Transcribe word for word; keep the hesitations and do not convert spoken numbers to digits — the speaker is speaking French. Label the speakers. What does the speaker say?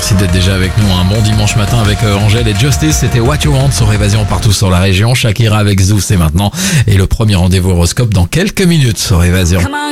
Speaker 1: Merci d'être déjà avec nous. Un bon dimanche matin avec euh, Angèle et Justice. C'était What You Want sur Évasion partout sur la région. Shakira avec Zou, c'est maintenant. Et le premier rendez-vous horoscope dans quelques minutes sur Évasion.